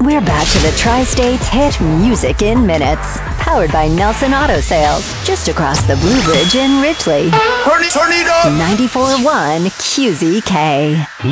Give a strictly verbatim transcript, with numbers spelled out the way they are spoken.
We're back to the Tri-State's hit Music in Minutes. Powered by Nelson Auto Sales. Just across the Blue Bridge in Ridgely. Turn it, turn it up! ninety-four point one Q Z K.